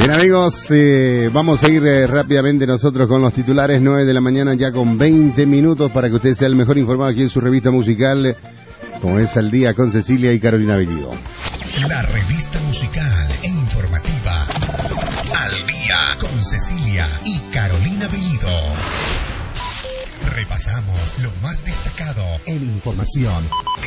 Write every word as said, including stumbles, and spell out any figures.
Bien amigos, eh, vamos a ir eh, rápidamente nosotros con los titulares. Nueve de la mañana ya con veinte minutos para que usted sea el mejor informado aquí en su revista musical, como es Al Día con Cecilia y Carolina Bellido. La revista musical e informativa Al Día con Cecilia y Carolina Bellido. Repasamos lo más destacado en información,